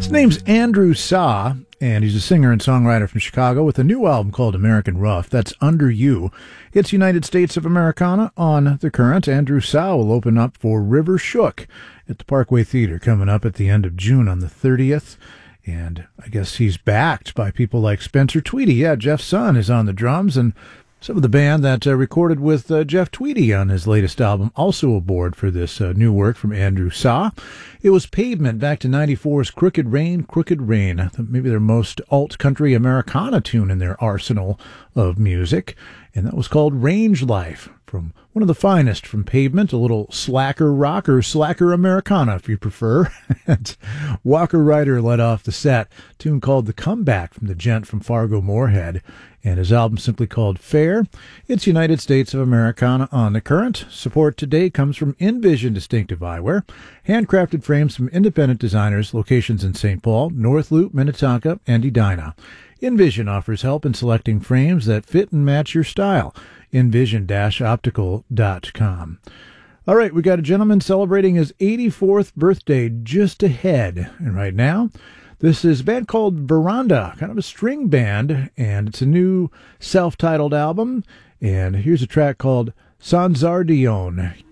His name's Andrew Sa, and he's a singer and songwriter from Chicago with a new album called American Rough. That's Under You. It's United States of Americana on The Current. Andrew Sa will open up for River Shook at the Parkway Theater coming up at the end of June on the 30th. And I guess he's backed by people like Spencer Tweedy. Yeah, Jeff's son is on the drums, and some of the band that recorded with Jeff Tweedy on his latest album also aboard for this new work from Andrew Sa. It was Pavement back to 94's Crooked Rain, Crooked Rain, maybe their most alt-country Americana tune in their arsenal of music. And that was called Range Life, from one of the finest from Pavement, a little slacker rock or slacker Americana, if you prefer. And Walker Ryder led off the set, a tune called The Comeback from the gent from Fargo Moorhead, and his album simply called Fair. It's United States of Americana on The Current. Support today comes from InVision Distinctive Eyewear, handcrafted frames from independent designers, locations in St. Paul, North Loop, Minnetonka, and Edina. InVision offers help in selecting frames that fit and match your style. InVision-optical.com. All right, we got a gentleman celebrating his 84th birthday just ahead. And right now, this is a band called Veranda, kind of a string band, and it's a new self-titled album. And here's a track called Sanzardione.